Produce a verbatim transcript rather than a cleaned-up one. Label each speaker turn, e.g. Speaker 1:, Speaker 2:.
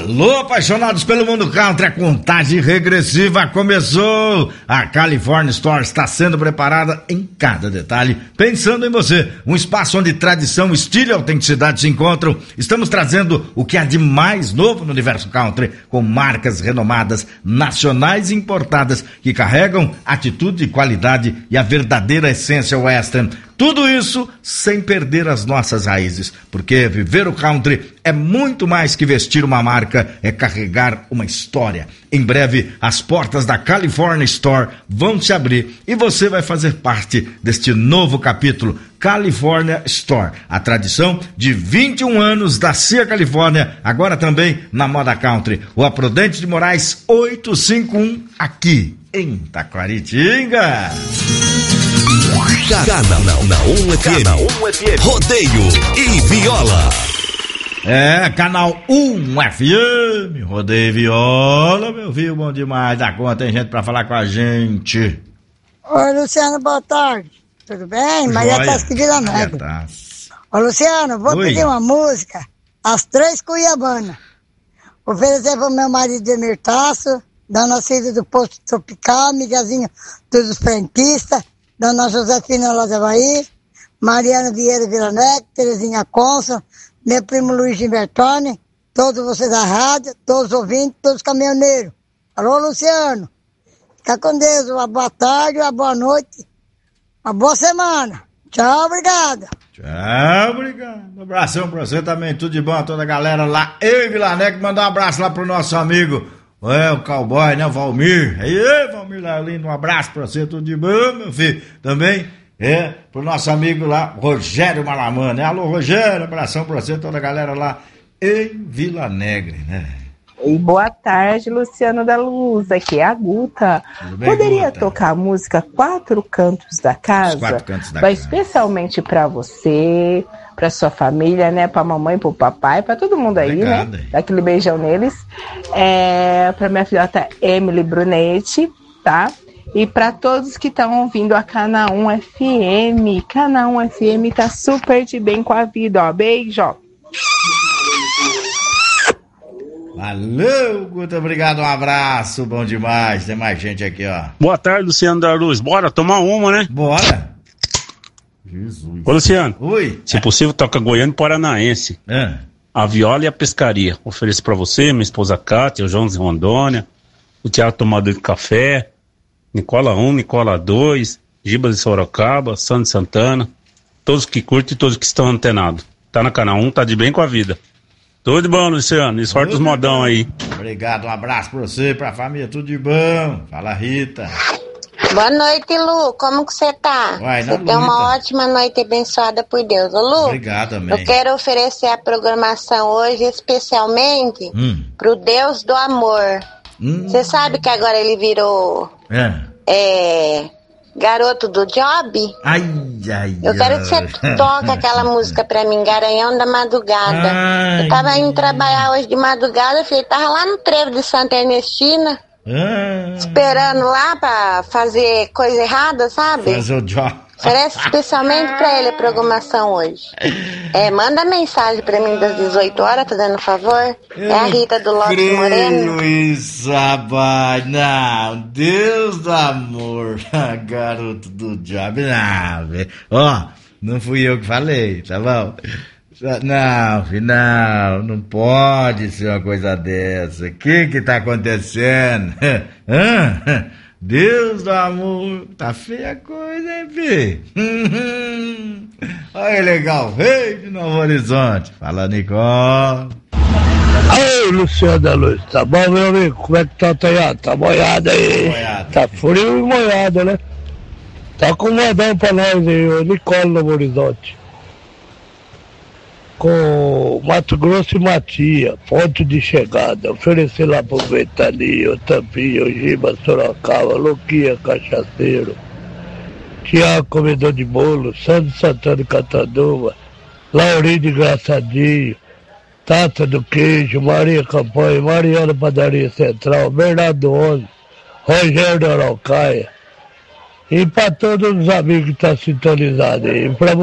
Speaker 1: Alô, apaixonados pelo mundo country, a contagem regressiva começou. A California Store está sendo preparada em cada detalhe, pensando em você. Um espaço onde tradição, estilo e autenticidade se encontram. Estamos trazendo o que há de mais novo no universo country, com marcas renomadas, nacionais e importadas, que carregam atitude, qualidade e a verdadeira essência western. Tudo isso sem perder as nossas raízes, porque viver o country é muito mais que vestir uma marca, é carregar uma história. Em breve, as portas da California Store vão se abrir e você vai fazer parte deste novo capítulo. California Store, a tradição de vinte e um anos da C I A Califórnia, agora também na moda country. Rua Prudente de Moraes oitocentos e cinquenta e um, aqui em Taquaritinga.
Speaker 2: Canal na um F M, Rodeio e Viola.
Speaker 1: É, Canal um F M, Rodeio e Viola, meu filho, bom demais da conta, tem gente pra falar com a gente.
Speaker 3: Oi, Luciano, boa tarde. Tudo bem? Maria Tassi de Vila Negra. Ô, Luciano, vou Oi. pedir uma música, As Três Cuiabanas. Oferecer pro meu marido Emir Tasso, Dona Cida do Posto Tropical, Miguelzinho dos Franquistas, Dona Josefina Lazabaí, Mariana Vieira Vila Negra, Terezinha Consa, meu primo Luiz Gilbertone, todos vocês da rádio, todos os ouvintes, todos os caminhoneiros. Alô, Luciano. Fica com Deus. Uma boa tarde, uma boa noite, uma boa semana. Tchau, obrigado.
Speaker 1: Tchau, obrigado. Um abração pra você também, tudo de bom a toda a galera lá. Eu e Vila Negra, mandar um abraço lá pro nosso amigo, é, o cowboy, né, Valmir. Aí, Valmir lá, lindo, um abraço pra você, tudo de bom, meu filho. Também, é, pro nosso amigo lá, Rogério Malamã, né? Alô, Rogério, abração pra você, toda a galera lá em Vila Negra, né?
Speaker 4: E boa tarde, Luciano da Luz, aqui é a Guta. Bem, Poderia Guta? tocar a música Quatro Cantos da Casa? Os Quatro Cantos da Vai Casa. Especialmente pra você, pra sua família, né? Pra mamãe, pro papai, pra todo mundo aí, Obrigado. né? Dá aquele beijão neles. É, pra minha filhota Emily Brunetti, tá? E pra todos que estão ouvindo a Canal um F M. Canal um F M tá super de bem com a vida, ó. Beijo, ó.
Speaker 1: Valeu, Guto, obrigado, um abraço, bom demais, tem mais gente aqui, ó.
Speaker 5: Boa tarde, Luciano da Luz, bora tomar uma, né?
Speaker 1: Bora. Jesus.
Speaker 5: Ô, Luciano.
Speaker 1: Oi.
Speaker 5: Se possível, toca Goiânia e Paranaense.
Speaker 1: É.
Speaker 5: A Viola e a Pescaria. Ofereço pra você, minha esposa Cátia, o João de Rondônia, o Tiago Tomador de Café, Nicola um, Nicola dois, Gibas de Sorocaba, Sandro Santana, todos que curtem e todos que estão antenados. Tá na Canal um, tá de bem com a vida. Tudo de bom, Luciano, e sorte os modão aí.
Speaker 1: Obrigado, um abraço pra você, pra família, tudo de bom. Fala, Rita.
Speaker 6: Boa noite, Lu, como que você tá?
Speaker 1: Uai,
Speaker 6: você tem uma ótima noite abençoada por Deus. Ô, Lu,
Speaker 1: obrigado, amém.
Speaker 6: Eu quero oferecer a programação hoje especialmente hum. pro Deus do Amor. Você hum. sabe que agora ele virou
Speaker 1: é.
Speaker 6: É, garoto do Job?
Speaker 1: Ai, ai,
Speaker 6: Eu quero que você toque aquela música pra mim, Garanhão da Madrugada. Ai, eu tava indo trabalhar hoje de madrugada, filho, tava lá no trevo de Santa Ernestina, ai, esperando lá pra fazer coisa errada, sabe?
Speaker 1: Fazer o job.
Speaker 6: Oferece especialmente pra ele a programação hoje. É, manda mensagem pra mim das dezoito horas, tá dando favor? Eu é a Rita do Lopes Moreno.
Speaker 1: Isso, rapaz. Não, Deus do amor. Garoto do job, não, velho. Ó, não fui eu que falei, tá bom? Não, filho, não, não pode ser uma coisa dessa. O que que tá acontecendo? Hã? Deus do amor, tá feia a coisa, hein, filho? Olha que legal, veio de Novo Horizonte. Fala, Nicole.
Speaker 7: Oi, Luciano da Luz, tá bom, meu amigo? Como é que tá, Tonhado? Tá moiado aí?
Speaker 1: Moiado.
Speaker 7: Tá frio e moiado, né? Tá com um modão pra nós aí, o Nicole Novo Horizonte. Com Mato Grosso e Matia, ponto de chegada. Oferecer lá pro Ventania, o Tampinha, o Giba, Sorocaba, Luquinha, Cachaceiro, Tiago, comedor de bolo, Sandro Santana de Cataduba, Laurinho de Engraçadinho, Tata do Queijo, Maria Campanha, Mariana Padaria Central, Bernardo onze, Rogério da Araucaia. E para todos os amigos que estão sintonizados aí. Pra